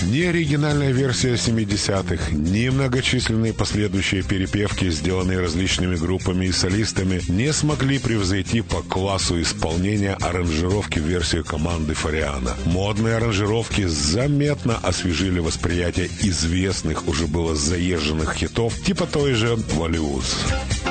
Ни оригинальная версия 70-х, ни многочисленные последующие перепевки, сделанные различными группами и солистами, не смогли превзойти по классу исполнения аранжировки в версию команды Фариана. Модные аранжировки заметно освежили восприятие известных, уже было заезженных хитов, типа той же «Валиуз».